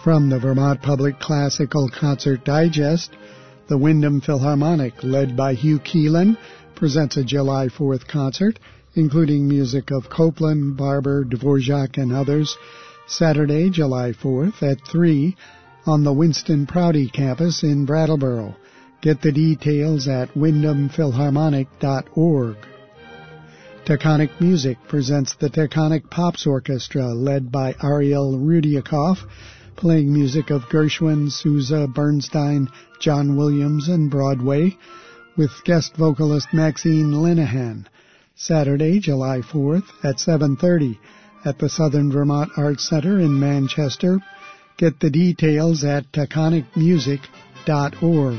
From the Vermont Public Classical Concert Digest, the Windham Philharmonic, led by Hugh Keelan, presents a July 4th concert, including music of Copland, Barber, Dvorak, and others, Saturday, July 4th at 3 on the Winston Prouty campus in Brattleboro. Get the details at windhamphilharmonic.org. Taconic Music presents the Taconic Pops Orchestra, led by Ariel Rudiakov, playing music of Gershwin, Sousa, Bernstein, John Williams, and Broadway, with guest vocalist Maxine Linehan. Saturday, July 4th at 7:30 at the Southern Vermont Arts Center in Manchester. Get the details at taconicmusic.org.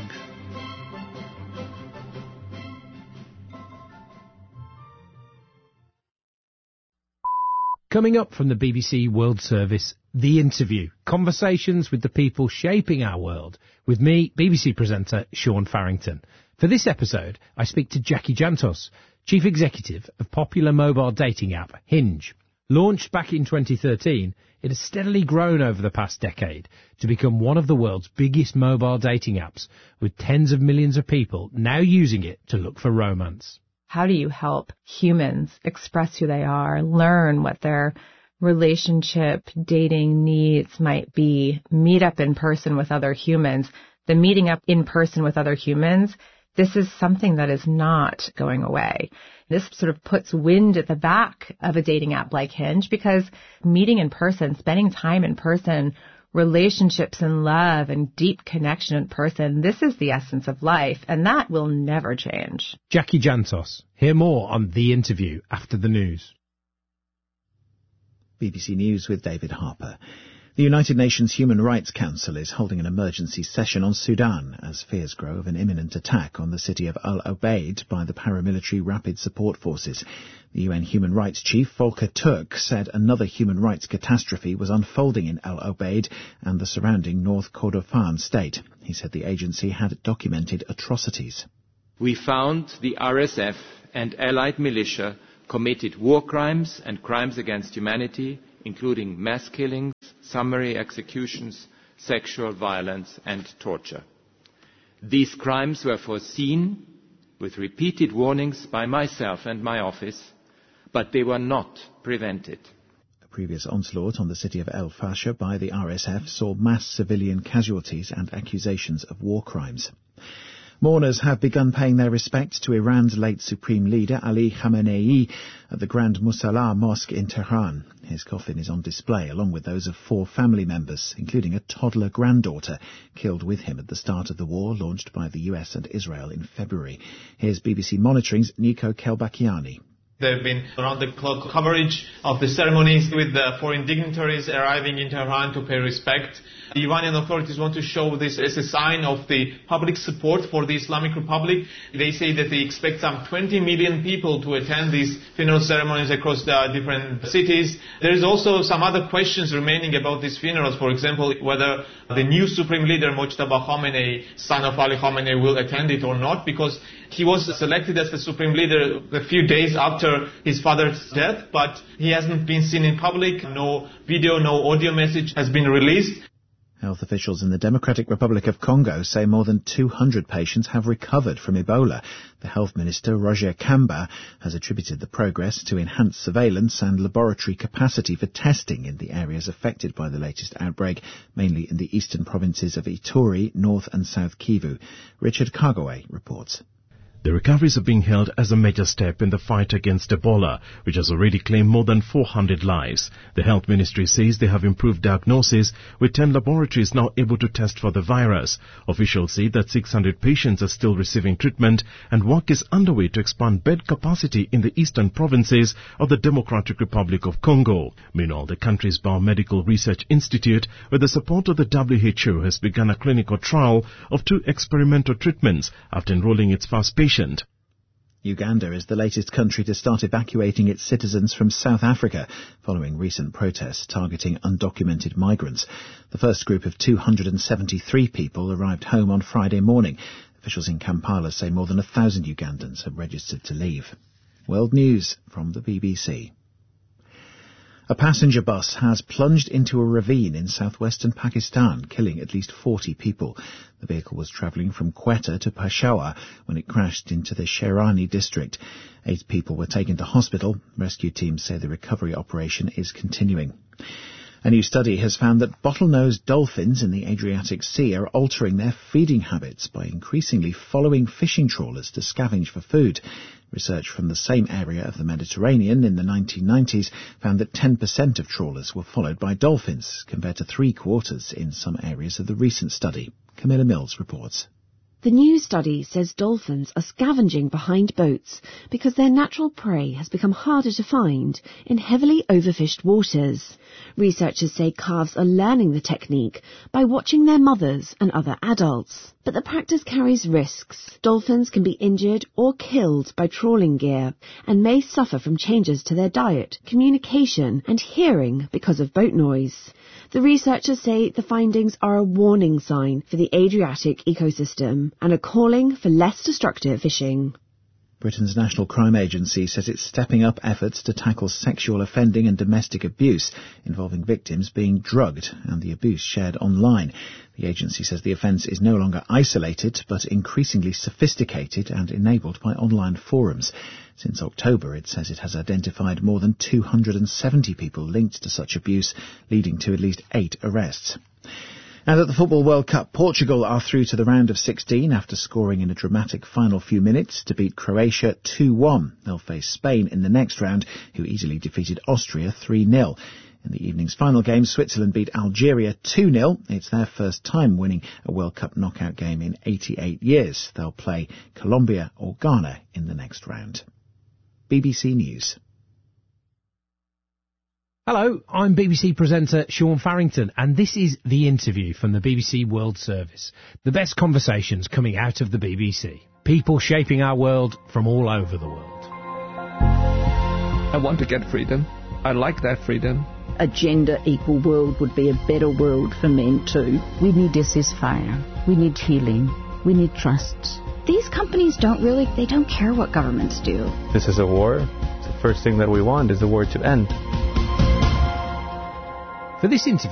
Coming up from the BBC World Service, The Interview, conversations with the people shaping our world, with me, BBC presenter Sean Farrington. For this episode, I speak to Jackie Jantos, Chief Executive of popular mobile dating app Hinge. Launched back in 2013, it has steadily grown over the past decade to become one of the world's biggest mobile dating apps, with tens of millions of people now using it to look for romance. How do you help humans express who they are, learn what their relationship, dating needs might be, meet up in person with other humans? The meeting up in person with other humans, this is something that is not going away. This sort of puts wind at the back of a dating app like Hinge, because meeting in person, spending time in person, relationships and love and deep connection in person, this is the essence of life, and that will never change. Jackie Jantos. Hear more on The Interview after the news. BBC News with David Harper. The United Nations Human Rights Council is holding an emergency session on Sudan as fears grow of an imminent attack on the city of Al Obeid by the paramilitary Rapid Support Forces. The UN Human Rights Chief, Volker Turk, said another human rights catastrophe was unfolding in Al Obeid and the surrounding North Kordofan state. He said the agency had documented atrocities. We found the RSF and allied militia committed war crimes and crimes against humanity, including mass killings, summary executions, sexual violence and torture. These crimes were foreseen with repeated warnings by myself and my office, but they were not prevented. A previous onslaught on the city of El Fasher by the RSF saw mass civilian casualties and accusations of war crimes. Mourners have begun paying their respects to Iran's late Supreme Leader Ali Khamenei at the Grand Musalla Mosque in Tehran. His coffin is on display along with those of 4 family members, including a toddler granddaughter killed with him at the start of the war launched by the US and Israel in February. Here's BBC Monitoring's Nico Kelbakiani. There have been around-the-clock coverage of the ceremonies with the foreign dignitaries arriving in Tehran to pay respect. The Iranian authorities want to show this as a sign of the public support for the Islamic Republic. They say that they expect some 20 million people to attend these funeral ceremonies across the different cities. There is also some other questions remaining about these funerals. For example, whether the new Supreme Leader, Mojtaba Khamenei, son of Ali Khamenei, will attend it or not, because he was selected as the Supreme Leader a few days after his father's death, but he hasn't been seen in public. No video, no audio message has been released. Health officials in the Democratic Republic of Congo say more than 200 patients have recovered from Ebola. The Health Minister, Roger Kamba, has attributed the progress to enhanced surveillance and laboratory capacity for testing in the areas affected by the latest outbreak, mainly in the eastern provinces of Ituri, North and South Kivu. Richard Kagaway reports. The recoveries are being hailed as a major step in the fight against Ebola, which has already claimed more than 400 lives. The Health Ministry says they have improved diagnosis, with 10 laboratories now able to test for the virus. Officials say that 600 patients are still receiving treatment, and work is underway to expand bed capacity in the eastern provinces of the Democratic Republic of Congo. Meanwhile, the country's Biomedical Research Institute, with the support of the WHO, has begun a clinical trial of 2 experimental treatments after enrolling its first patient. Uganda is the latest country to start evacuating its citizens from South Africa following recent protests targeting undocumented migrants. The first group of 273 people arrived home on Friday morning. Officials in Kampala say more than 1,000 Ugandans have registered to leave. World News from the BBC. A passenger bus has plunged into a ravine in southwestern Pakistan, killing at least 40 people. The vehicle was travelling from Quetta to Peshawar when it crashed into the Sherani district. 8 people were taken to hospital. Rescue teams say the recovery operation is continuing. A new study has found that bottlenose dolphins in the Adriatic Sea are altering their feeding habits by increasingly following fishing trawlers to scavenge for food. Research from the same area of the Mediterranean in the 1990s found that 10% of trawlers were followed by dolphins, compared to 3/4 in some areas of the recent study. Camilla Mills reports. The new study says dolphins are scavenging behind boats because their natural prey has become harder to find in heavily overfished waters. Researchers say calves are learning the technique by watching their mothers and other adults. But the practice carries risks. Dolphins can be injured or killed by trawling gear and may suffer from changes to their diet, communication and hearing because of boat noise. The researchers say the findings are a warning sign for the Adriatic ecosystem and are calling for less destructive fishing. Britain's National Crime Agency says it's stepping up efforts to tackle sexual offending and domestic abuse involving victims being drugged and the abuse shared online. The agency says the offence is no longer isolated but increasingly sophisticated and enabled by online forums. Since October, it says it has identified more than 270 people linked to such abuse, leading to at least 8 arrests. And at the Football World Cup, Portugal are through to the round of 16 after scoring in a dramatic final few minutes to beat Croatia 2-1. They'll face Spain in the next round, who easily defeated Austria 3-0. In the evening's final game, Switzerland beat Algeria 2-0. It's their first time winning a World Cup knockout game in 88 years. They'll play Colombia or Ghana in the next round. BBC News. Hello, I'm BBC presenter Sean Farrington, and this is The Interview from the BBC World Service. The best conversations coming out of the BBC. People shaping our world from all over the world. I want to get freedom. I like that freedom. A gender-equal world would be a better world for men too. We need a ceasefire. We need healing. We need trust. These companies don't care what governments do. This is a war. The first thing that we want is the war to end. For this interview,